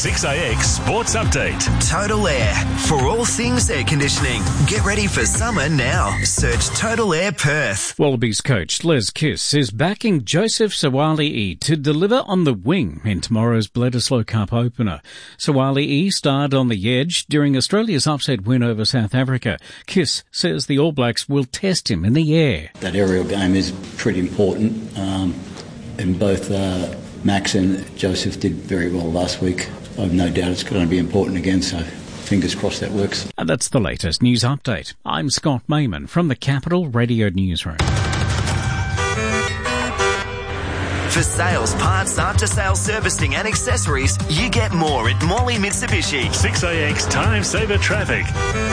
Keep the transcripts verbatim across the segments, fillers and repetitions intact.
six A X Sports Update. Total Air. For all things air conditioning. Get ready for summer now. Search Total Air Perth. Wallabies coach Les Kiss is backing Joseph Sawali'i to deliver on the wing in tomorrow's Bledisloe Cup opener. Sawali'i starred on the edge during Australia's upset win over South Africa. Kiss says the All Blacks will test him in the air. That aerial game is pretty important, um, and both uh, Max and Joseph did very well last week. I have no doubt it's going to be important again, so fingers crossed that works. And that's the latest news update. I'm Scott Mayman from the Capital Radio Newsroom. For sales, parts, after-sales servicing and accessories, you get more at Morley Mitsubishi. six A X Time Saver Traffic.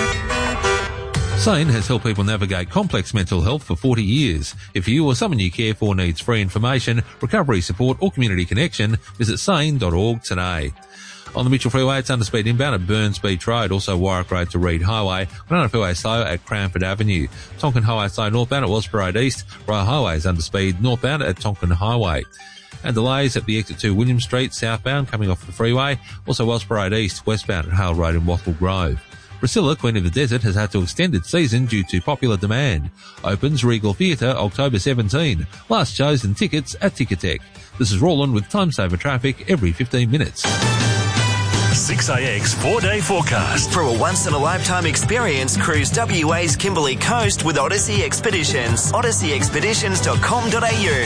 SANE has helped people navigate complex mental health for forty years. If you or someone you care for needs free information, recovery support or community connection, visit sane dot org today. On the Mitchell Freeway, it's underspeed inbound at Burns Beach Road, also Warwick Road to Reed Highway, Banana Freeway slow at Cranford Avenue. Tonkin Highway slow northbound at Wellsborough Road East, Royal Highway is underspeed northbound at Tonkin Highway. And delays at the exit to William Street southbound coming off the freeway, also Wellsborough Road East westbound at Hale Road in Wattle Grove. Priscilla, Queen of the Desert, has had to extend its season due to popular demand. Opens Regal Theatre October seventeenth. Last shows and tickets at Ticketek. This is Roland with Time Saver Traffic every fifteen minutes. six A X four-day forecast. For a once-in-a-lifetime experience, cruise W A's Kimberley Coast with Odyssey Expeditions. odyssey expeditions dot com dot a u.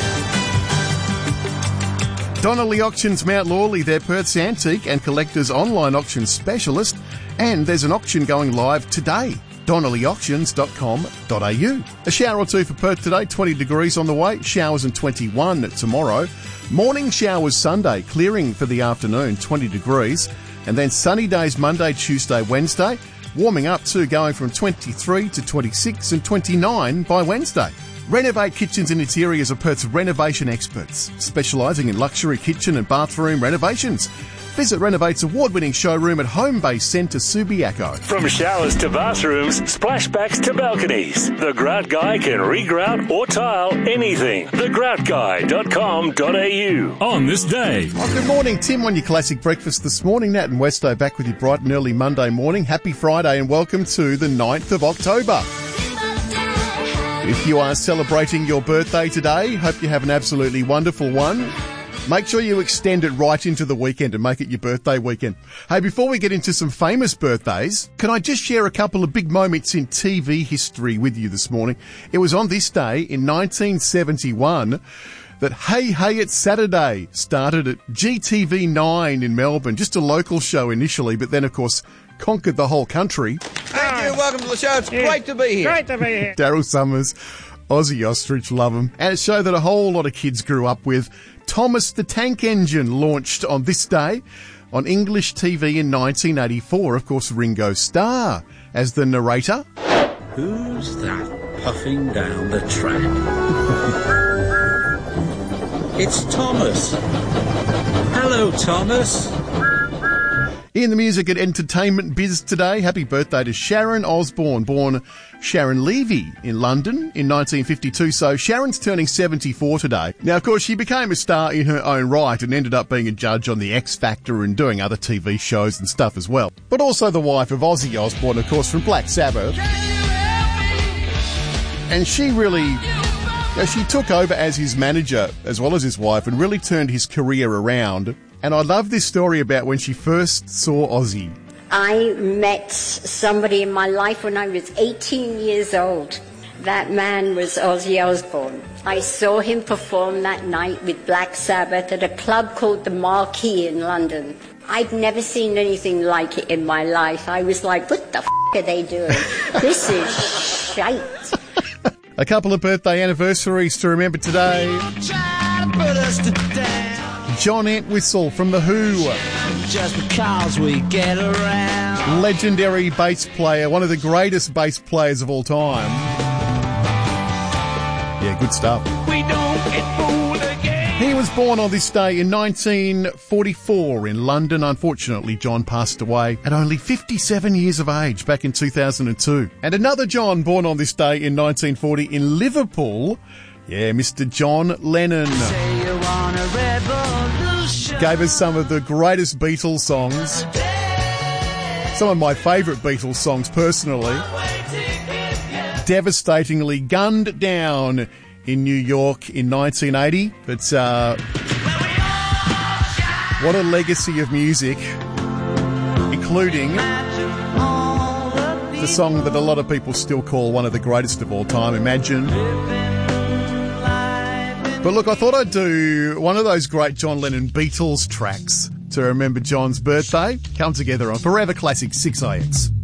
Donnelly Auctions Mount Lawley, they're Perth's antique and collectors online auction specialist, and there's an auction going live today. donnelly auctions dot com dot a u. A shower or two for Perth today, twenty degrees on the way, showers and twenty-one tomorrow. Morning showers Sunday, clearing for the afternoon, twenty degrees. And then sunny days Monday, Tuesday, Wednesday, warming up too, going from twenty-three to twenty-six and twenty-nine by Wednesday. Renovate Kitchens and Interiors are Perth's renovation experts, specialising in luxury kitchen and bathroom renovations. Visit Renovate's award-winning showroom at Home Base Centre, Subiaco. From showers to bathrooms, splashbacks to balconies, the Grout Guy can regrout or tile anything. the grout guy dot com dot a u. On this day. Oh, good morning, Tim, on your classic breakfast this morning. Nat and Westo back with you bright and early Monday morning. Happy Friday and welcome to the ninth of October. If you are celebrating your birthday today, hope you have an absolutely wonderful one. Make sure you extend it right into the weekend and make it your birthday weekend. Hey, before we get into some famous birthdays, can I just share a couple of big moments in T V history with you this morning? It was on this day in nineteen seventy-one that Hey Hey It's Saturday started at G T V nine in Melbourne. Just a local show initially, but then, of course, conquered the whole country. Thank you. Welcome to the show. It's yeah. great to be here. Great to be here. Daryl Summers, Ozzy Ostrich, love him. And a show that a whole lot of kids grew up with. Thomas the Tank Engine launched on this day on English T V in nineteen eighty-four. Of course, Ringo Starr as the narrator. Who's that puffing down the track? It's Thomas. Hello, Thomas. In the music and entertainment biz today, happy birthday to Sharon Osbourne, born Sharon Levy in London in nineteen fifty-two. So Sharon's turning seventy-four today. Now, of course, she became a star in her own right and ended up being a judge on The X Factor and doing other T V shows and stuff as well. But also the wife of Ozzy Osbourne, of course, from Black Sabbath. And she really, you know, she took over as his manager as well as his wife and really turned his career around. And I love this story about when she first saw Ozzy. I met somebody in my life when I was eighteen years old. That man was Ozzy Osbourne. I saw him perform that night with Black Sabbath at a club called the Marquee in London. I'd never seen anything like it in my life. I was like, what the f*** are they doing? This is shite. A couple of birthday anniversaries to remember today. John Entwistle from The Who. Just because we get around. Legendary bass player, one of the greatest bass players of all time. Yeah, good stuff. We don't get fooled again. He was born on this day in nineteen forty-four in London. Unfortunately, John passed away at only fifty-seven years of age back in two thousand two. And another John born on this day in nineteen forty in Liverpool. Yeah, Mister John Lennon. Say you want a revolution. Gave us some of the greatest Beatles songs. Some of my favourite Beatles songs personally. Devastatingly gunned down in New York in nineteen eighty. But uh, what a legacy of music, including the song that a lot of people still call one of the greatest of all time, Imagine. But look, I thought I'd do one of those great John Lennon Beatles tracks to remember John's birthday. Come together on Forever Classic six A X.